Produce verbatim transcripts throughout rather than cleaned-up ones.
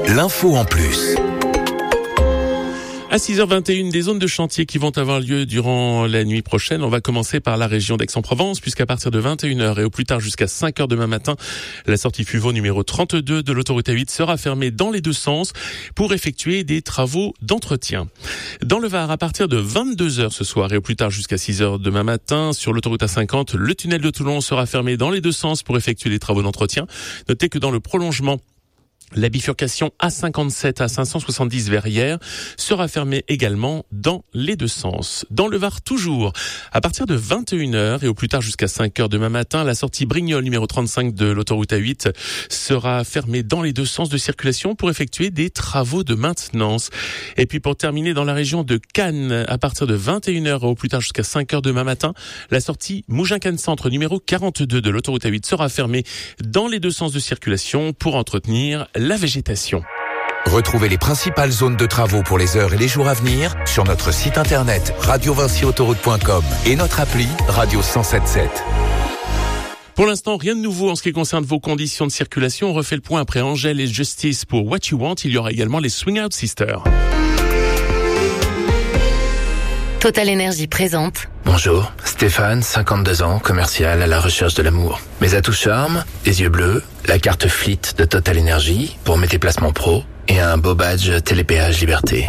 l'info en plus. À six heures vingt et une, des zones de chantier qui vont avoir lieu durant la nuit prochaine. On va commencer par la région d'Aix-en-Provence, puisqu'à partir de vingt et une heures et au plus tard jusqu'à cinq heures demain matin, la sortie Fuveau numéro trente-deux de l'autoroute A huit sera fermée dans les deux sens pour effectuer des travaux d'entretien. Dans le Var, à partir de vingt-deux heures ce soir et au plus tard jusqu'à six heures demain matin, sur l'autoroute A cinquante, le tunnel de Toulon sera fermé dans les deux sens pour effectuer les travaux d'entretien. Notez que dans le prolongement, la bifurcation A cinquante-sept à cinq cent soixante-dix Verrières sera fermée également dans les deux sens. Dans le Var toujours, à partir de vingt et une heures et au plus tard jusqu'à cinq heures demain matin, la sortie Brignoles numéro trente-cinq de l'autoroute A huit sera fermée dans les deux sens de circulation pour effectuer des travaux de maintenance. Et puis pour terminer, dans la région de Cannes, à partir de vingt et une heures et au plus tard jusqu'à cinq heures demain matin, la sortie Mougins-Cannes Centre numéro quarante-deux de l'autoroute A huit sera fermée dans les deux sens de circulation pour entretenir la végétation. Retrouvez les principales zones de travaux pour les heures et les jours à venir sur notre site internet radio vinci autoroute point com et notre appli Radio cent sept sept. Pour l'instant, rien de nouveau en ce qui concerne vos conditions de circulation. On refait le point après Angèle et Justice pour What You Want. Il y aura également les Swing Out Sisters. Total Énergie présente. Bonjour, Stéphane, cinquante-deux ans, commercial à la recherche de l'amour. Mes atouts charme, les yeux bleus, la carte Fleet de Total Énergie pour mes déplacements pro et un beau badge Télépéage Liberté.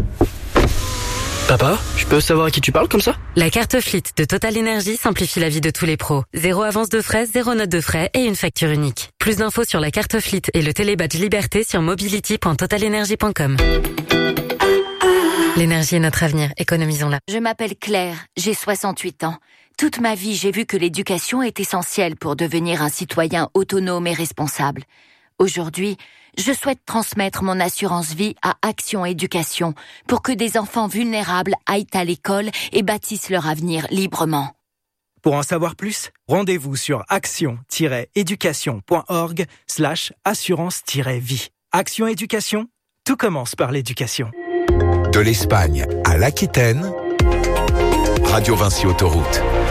Papa, je peux savoir à qui tu parles comme ça ? La carte Fleet de Total Énergie simplifie la vie de tous les pros. Zéro avance de frais, zéro note de frais et une facture unique. Plus d'infos sur la carte Fleet et le télébadge Liberté sur mobility point total energy point com. L'énergie est notre avenir, économisons-la. Je m'appelle Claire, j'ai soixante-huit ans. Toute ma vie, j'ai vu que l'éducation est essentielle pour devenir un citoyen autonome et responsable. Aujourd'hui, je souhaite transmettre mon assurance vie à Action Éducation pour que des enfants vulnérables aillent à l'école et bâtissent leur avenir librement. Pour en savoir plus, rendez-vous sur action-éducation point org slash assurance-vie. Action Éducation, tout commence par l'éducation. De l'Espagne à l'Aquitaine, Radio Vinci Autoroute.